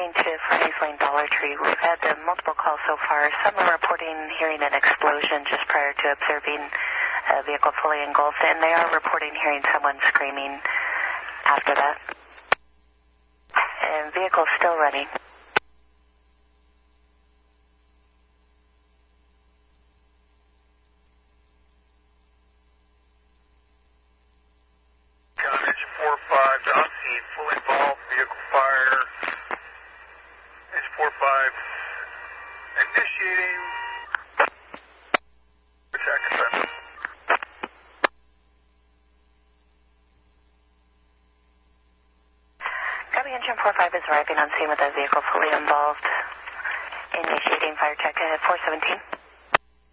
responding to Furnace Lane Dollar Tree. We've had multiple calls so far. Some are reporting hearing an explosion just prior to observing a vehicle fully engulfed, and they are reporting hearing someone screaming after that. And vehicle still running. Engine 4-5, on scene, fully involved, vehicle fire. Engine 4-5, initiating attack defense. Copy, Engine 4-5 is arriving on scene with a vehicle fully involved. Initiating fire check at 417.